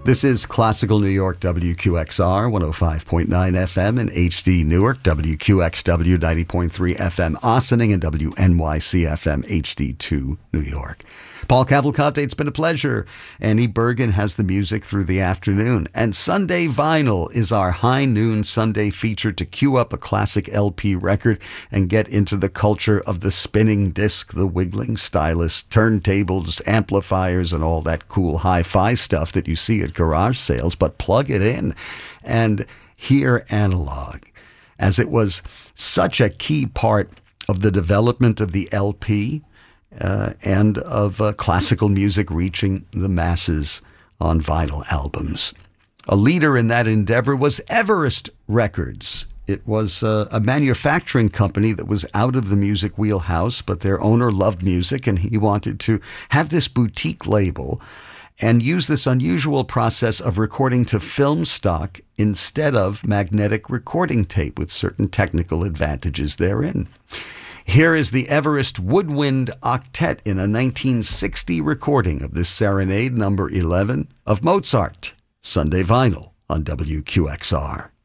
This is Classical New York, WQXR 105.9 FM in HD Newark, WQXW 90.3 FM Ossining, and WNYC FM HD2 New York. Paul Cavalcante, it's been a pleasure. Annie Bergen has the music through the afternoon. And Sunday Vinyl is our high noon Sunday feature to cue up a classic LP record and get into the culture of the spinning disc, the wiggling stylus, turntables, amplifiers, and all that cool hi-fi stuff that you see at garage sales. But plug it in and hear analog, as it was such a key part of the development of the LP and of classical music reaching the masses on vinyl albums. A leader in that endeavor was Everest Records. It was a manufacturing company that was out of the music wheelhouse, but their owner loved music, and he wanted to have this boutique label and use this unusual process of recording to film stock instead of magnetic recording tape, with certain technical advantages therein. Here is the Everest Woodwind Octet in a 1960 recording of this Serenade number 11 of Mozart, Sunday Vinyl on WQXR.